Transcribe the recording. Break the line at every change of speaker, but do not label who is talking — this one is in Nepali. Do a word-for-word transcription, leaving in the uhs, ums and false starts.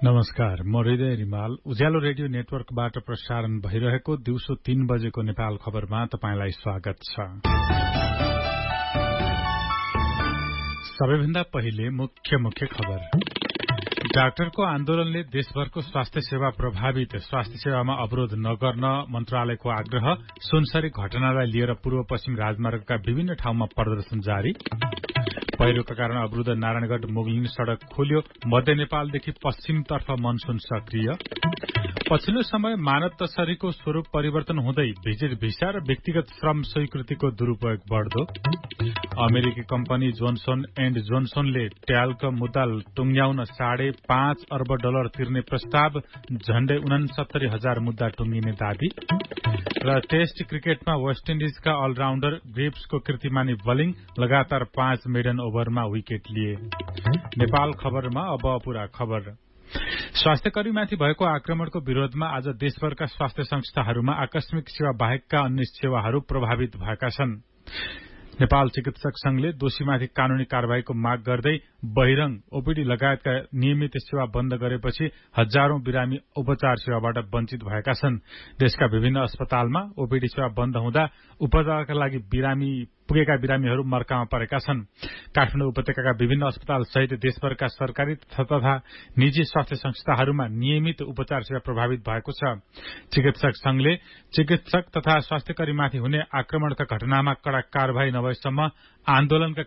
नमस्कार, म हृदय रिमाल। उज्यालो रेडियो नेटवर्कबाट प्रसारण भइरहेको दिउँसो तीन बजेको नेपाल खबरमा तपाईंलाई स्वागत छ। सबैभन्दा पहिले मुख्य मुख्य खबर। डाक्टरको आन्दोलनले देशभरको स्वास्थ्य सेवा प्रभावित, स्वास्थ्य सेवामा अवरोध नगर्न मन्त्रालयको आग्रह। सुनसरी घटनालाई लिएर पूर्व पश्चिम राजमार्गका विभिन्न ठाउँमा प्रदर्शन जारी। पहिरोका कारण अवरुद्ध नारायणगढ़ मुगलिन सड़क खोलियो। मध्य नेपालदेखि पश्चिमतर्फ मनसून सक्रिय। पछिल्लो समय मानव तस्करीको स्वरूप परिवर्तन हुँदै भिजिट भिसा र व्यक्तिगत श्रम स्वीकृतिको दुरूपयोग बढ्दो। अमेरिकी कम्पनी जोनसन एण्ड जोनसनले ट्यालको मुद्दा टुंग्याउन साढे पाँच अर्ब डलर तिर्ने प्रस्ताव। झण्डै उनसत्तरी हजार मुद्दा टुंगिने दावी। र टेस्ट क्रिकेटमा वेस्ट इन्डिजका अलराउण्डर ग्रिप्सको कीर्तिमानी बलिङ, लगातार पाँच मेडन ओभरमा विकेट लिए। नेपाल खबरमा अब पूरा खबर। स्वास्थ्यकर्मीमाथि भएको आक्रमणको विरोधमा आज देशभरका स्वास्थ्य संस्थाहरूमा आकस्मिक सेवा बाहेकका अन्य सेवाहरू प्रभावित भएका छन्। नेपाल चिकित्सक संघले दोषीमाथि कानूनी कार्यवाहीको माग गर्दै बहिरंग, ओपीडी लगायतका नियमित सेवा बन्द गरेपछि हजारौं बिरामी उपचार सेवाबाट वञ्चित भएका छन्। देशका विभिन्न अस्पतालमा ओपीडी सेवा बन्द हुँदा उपचारका लागि बिरामी पुगेका बिरामीहरू मर्कामा परेका छन्। काठमाडौँ उपत्यकाका विभिन्न अस्पताल सहित देशभरका सरकारी तथा निजी स्वास्थ्य संस्थाहरूमा नियमित उपचार सेवा प्रभावित भएको छ। चिकित्सक संघले चिकित्सक तथा स्वास्थ्यकर्मीमाथि हुने आक्रमणका घटनामा कड़ा कार्यवाही नभएसम्म आन्दोलनका